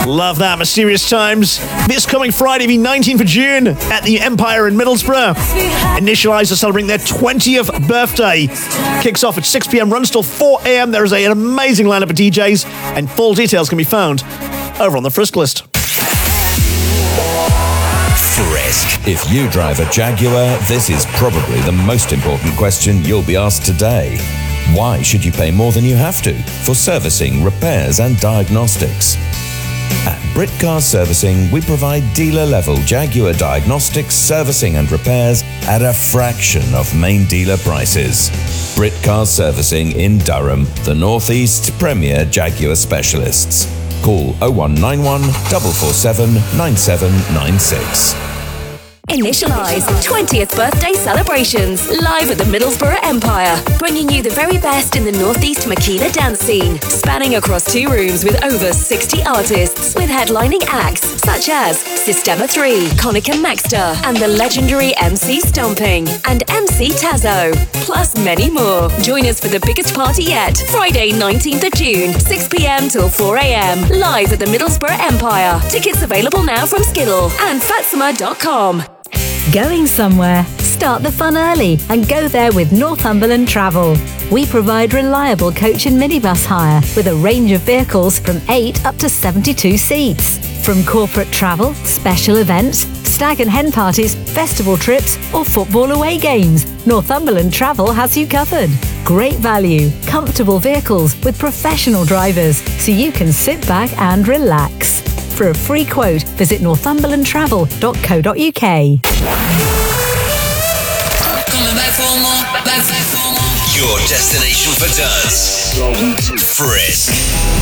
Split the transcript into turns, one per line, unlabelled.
Love that. Mysterious Times. This coming Friday, the 19th of June, at the Empire in Middlesbrough. Initialize are celebrating their 20th birthday. Kicks off at 6 p.m, runs till 4 a.m. There is an amazing lineup of DJs, and full details can be found over on the Frisk list.
Frisk. If you drive a Jaguar, this is probably the most important question you'll be asked today. Why should you pay more than you have to for servicing, repairs and diagnostics? At Brit Car Servicing, we provide dealer-level Jaguar diagnostics, servicing and repairs at a fraction of main dealer prices. Brit Car Servicing in Durham, the North East's premier Jaguar specialists. Call 0191 447 9796.
Initialize 20th birthday celebrations live at the Middlesbrough Empire, bringing you the very best in the Northeast Makina dance scene, spanning across 2 rooms with over 60 artists, with headlining acts such as Systema 3, Konica Maxter, and the legendary MC Stomping and MC Tazo, plus many more. Join us for the biggest party yet, Friday 19th of June, 6 p.m. till 4 a.m, live at the Middlesbrough Empire. Tickets available now from Skiddle and fatsuma.com.
Going somewhere? Start the fun early and go there with Northumberland Travel. We provide reliable coach and minibus hire with a range of vehicles from 8 up to 72 seats. From corporate travel, special events, stag and hen parties, festival trips or football away games, Northumberland Travel has you covered. Great value, comfortable vehicles with professional drivers so you can sit back and relax. For a free quote, visit northumberlandtravel.co.uk.
Coming back for more, back for more.
Your destination for dance. Frisk.